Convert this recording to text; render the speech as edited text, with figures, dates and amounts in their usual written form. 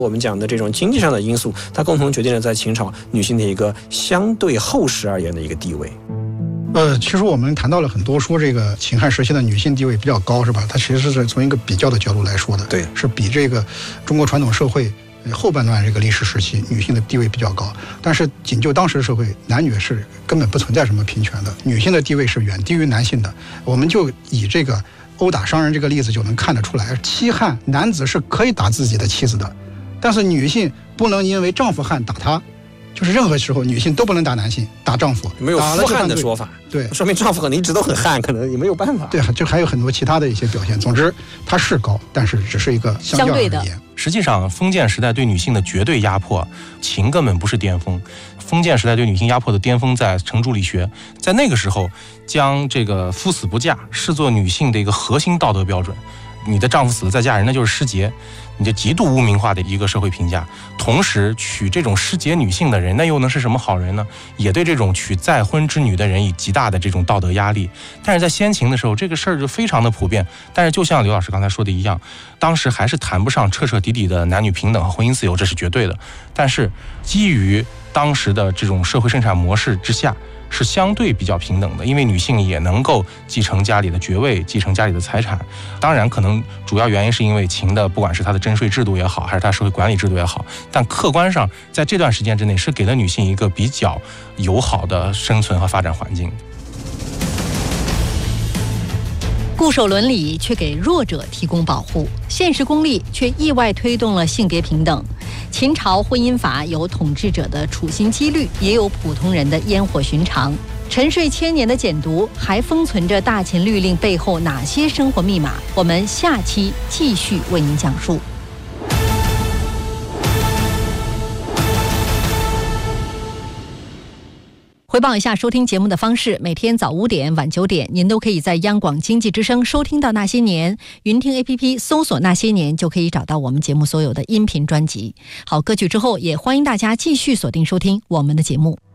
我们讲的这种经济上的因素，它共同决定了在秦朝女性的一个相对后世而言的一个地位。 其实我们谈到了很多，说这个秦汉时期的女性地位比较高，是吧？它其实是从一个比较的角度来说的， 对， 是比这个中国传统社会后半段这个历史时期女性的地位比较高。但是仅就当时社会，男女是根本不存在什么平权的，女性的地位是远低于男性的。我们就以这个殴打商人这个例子就能看得出来，西汉男子是可以打自己的妻子的，但是女性不能因为丈夫汉打她。就是任何时候女性都不能打男性，打丈夫， 没有夫汉的说法， 对， 说明丈夫可能一直都很汉，可能也没有办法。 对，就还有很多其他的一些表现。总之，它是高，但是只是一个相对而言。 实际上，封建时代对女性的绝对压迫，秦根本不是巅峰。封建时代对女性压迫的巅峰在程朱理学，在那个时候，将这个夫死不嫁视作女性的一个核心道德标准。你的丈夫死了再嫁人，那就是失节，你就极度污名化的一个社会评价。同时，娶这种失节女性的人，那又能是什么好人呢？也对这种娶再婚之女的人以极大的这种道德压力。但是在先秦的时候，这个事儿就非常的普遍。但是就像刘老师刚才说的一样，当时还是谈不上彻彻底底的男女平等和婚姻自由，这是绝对的。但是基于当时的这种社会生产模式之下，是相对比较平等的，因为女性也能够继承家里的爵位，继承家里的财产。当然可能主要原因是因为秦的不管是它的征税制度也好，还是它社会管理制度也好，但客观上在这段时间之内是给了女性一个比较友好的生存和发展环境。 固守伦理却给弱者提供保护，现实功利却意外推动了性别平等。秦朝婚姻法有统治者的处心积虑，也有普通人的烟火寻常。沉睡千年的简牍还封存着大秦律令背后哪些生活密码？我们下期继续为您讲述。回报一下收听节目的方式，每天早5点晚9点您都可以在央广经济之声收听到那些年，云听 APP 搜索那些年就可以找到我们节目所有的音频专辑。好，歌曲之后也欢迎大家继续锁定收听我们的节目。